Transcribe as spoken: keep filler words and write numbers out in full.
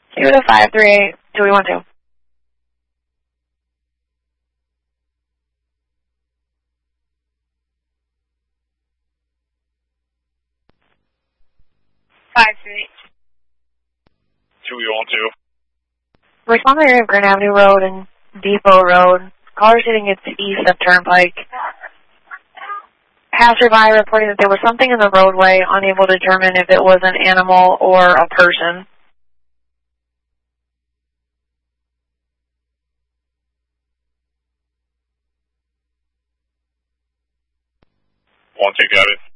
Two to five three eight two one two. Five three eight. Two one two. Respond to area of Grand Avenue Road and Depot Road. Caller sitting its east of Turnpike. Passerby reporting that there was something in the roadway, unable to determine if it was an animal or a person. One two, got it.